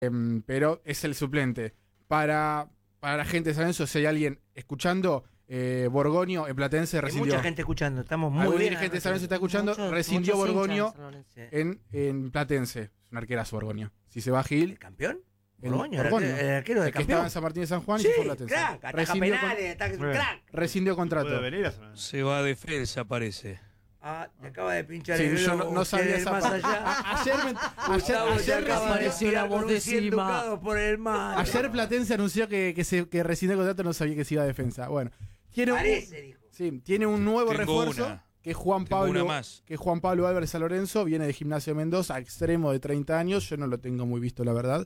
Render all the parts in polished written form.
pero es el suplente. Para la gente de San Lorenzo, si hay alguien escuchando, Borgoño en Platense Hay rescindió. mucha gente escuchando, estamos muy Algún bien. dirigente de San Lorenzo está escuchando, rescindió muchos Borgoño hinchas en San Lorenzo. en Platense. Es un arquerazo Borgoño. Si se va Gil, ¿El campeón? el Borgoño, Borgoño. el arquero de el que estaba campeón. en San Martín de San Juan y Sí, se fue a Platense. crack, ataja Rescindió penales, crack. rescindió contrato. Puede venir a San Lorenzo. Se va a defensa, parece. Te acaba de pinchar Sí, el yo globo, no sabía usted esa más parte. allá. Ayer Te acaba de apareció tirar la voz con de un 100 Sima. ducados por el mar. Ayer Platense anunció que rescindió contrato, no sabía que se iba a defensa. Bueno, tiene Parece, dijo. tiene un nuevo Tengo refuerzo una. que es Juan Tengo una Pablo, más. que es Juan Pablo Álvarez San Lorenzo, viene de Gimnasia Mendoza, extremo de 30 años, yo no lo tengo muy visto la verdad.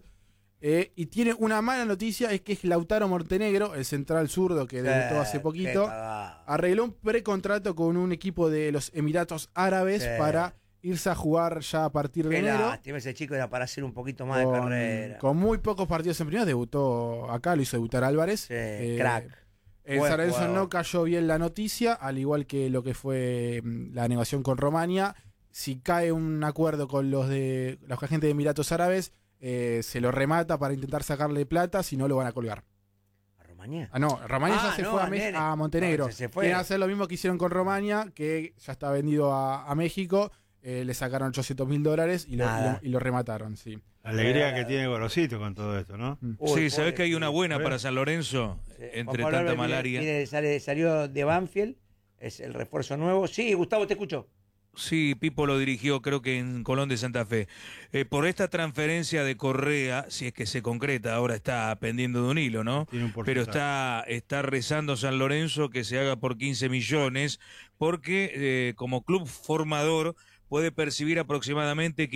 Y tiene una mala noticia, es que es Lautaro Montenegro, el central zurdo que debutó hace poquito, arregló un precontrato con un equipo de los Emiratos Árabes para irse a jugar ya a partir de Qué enero. lástima, ese chico era para hacer un poquito más de carrera. Con muy pocos partidos en primera, debutó acá, lo hizo debutar Álvarez. Sí, crack. En Buen San Lorenzo jugador. no cayó bien la noticia, al igual que lo que fue la negociación con Romania. Si cae un acuerdo con los agentes de Emiratos Árabes, se lo remata para intentar sacarle plata, si no lo van a colgar. ¿A Romania? No, Romania ya se no, fue nene. a Montenegro. No, se fue. Quieren hacer lo mismo que hicieron con Romania, que ya está vendido a México. Le sacaron $800.000 y lo remataron, sí. La alegría que tiene Gorosito con todo esto, ¿no? Sí, ¿sabés que hay una buena para San Lorenzo? Entre Juan Pablo tanta Álvarez malaria. salió de Banfield, es el refuerzo nuevo. Sí, Gustavo, te escucho. Sí, Pipo lo dirigió, creo que en Colón de Santa Fe. Por esta transferencia de Correa, si es que se concreta, ahora está pendiendo de un hilo, ¿no? Tiene un Pero porcentaje. está rezando San Lorenzo que se haga por 15 millones, porque como club formador puede percibir aproximadamente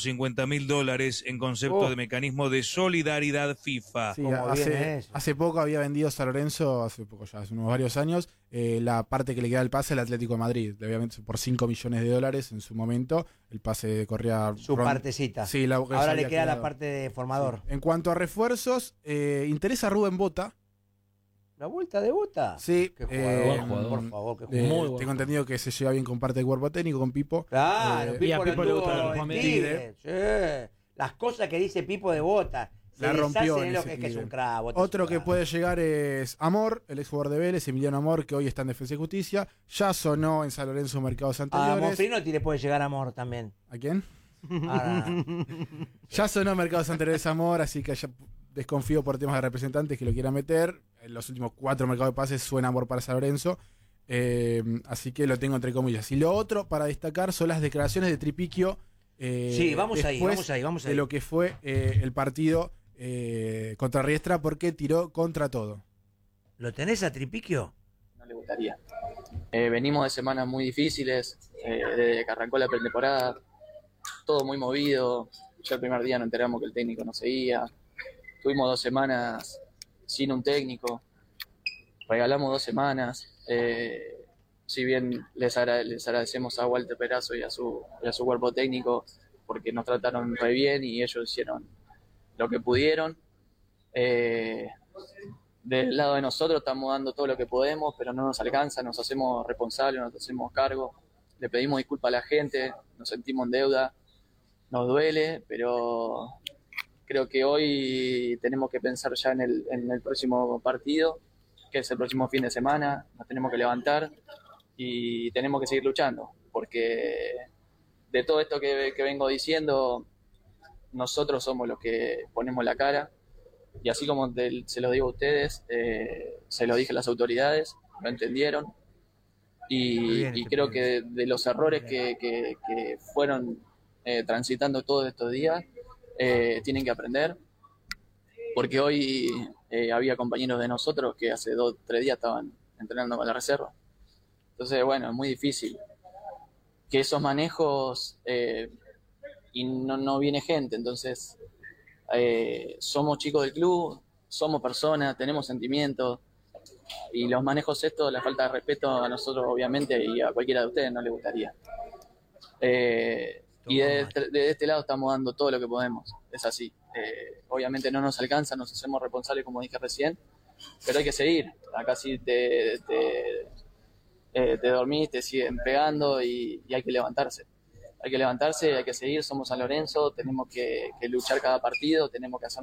$550.000 en concepto de mecanismo de solidaridad FIFA. Sí, ¿Cómo viene eso? hace poco había vendido San Lorenzo, hace unos varios años, la parte que le queda del pase al Atlético de Madrid. Le había vendido por $5 millones en su momento. El pase corría... Su partecita. Sí, Ahora le queda la parte de formador. Sí. En cuanto a refuerzos, interesa a Rubén Bota. ¿La vuelta de Bota? Sí. Qué jugador, buen jugador. por favor, qué Muy jugador. bueno. Tengo entendido que se lleva bien con parte del cuerpo técnico, con Pipo. Claro, y a Pipo, Pipo le gusta tuvo el en Juan Tigre, sí. Las cosas que dice Pipo de Bota. Se La rompió deshace en de lo ese que es Tigre. un crack. Bota Otro es un que crack. puede llegar es Amor, el exjugador de Vélez, Emiliano Amor, que hoy está en Defensa y Justicia. Ya sonó en San Lorenzo mercados A anteriores. Monfrinotti le puede llegar amor también. ¿A quién? A- Ya sonó mercados anteriores Amor, así que ya desconfío por temas de representantes que lo quieran meter. En los últimos 4 mercados de pases suena Amor para San Lorenzo. Así que lo tengo entre comillas. Y lo otro para destacar son las declaraciones de Tripiquio. Sí, vamos ahí, después vamos ahí. de lo que fue el partido contra Riestra, porque tiró contra todo. ¿Lo tenés a Tripiquio? No le gustaría. Venimos de semanas muy difíciles, desde que arrancó la pretemporada, todo muy movido. Ya el primer día nos enteramos que el técnico no seguía. Tuvimos 2 semanas sin un técnico, regalamos 2 semanas. Si bien les agradecemos a Walter Perazo y a su cuerpo técnico, porque nos trataron re bien y ellos hicieron lo que pudieron. Del lado de nosotros estamos dando todo lo que podemos, pero no nos alcanza, nos hacemos responsables, nos hacemos cargo, le pedimos disculpas a la gente, nos sentimos en deuda, nos duele, pero creo que hoy tenemos que pensar ya en el próximo partido, que es el próximo fin de semana, nos tenemos que levantar y tenemos que seguir luchando, porque de todo esto que vengo diciendo, nosotros somos los que ponemos la cara. Y así como se lo digo a ustedes, se lo dije a las autoridades, lo entendieron. Y creo que de los errores que fueron transitando todos estos días, tienen que aprender. Porque hoy había compañeros de nosotros que hace 2 o 3 días estaban entrenando con la reserva. Entonces, bueno, es muy difícil. Que esos manejos, y no viene gente, entonces... somos chicos del club, somos personas, tenemos sentimientos y los manejos estos, la falta de respeto a nosotros obviamente y a cualquiera de ustedes no le gustaría. Y de este lado estamos dando todo lo que podemos, es así. Obviamente no nos alcanza, nos hacemos responsables como dije recién, pero hay que seguir. Acá sí te dormís, te siguen pegando y hay que levantarse. hay que levantarse, hay que seguir, somos San Lorenzo, tenemos que luchar cada partido, tenemos que hacer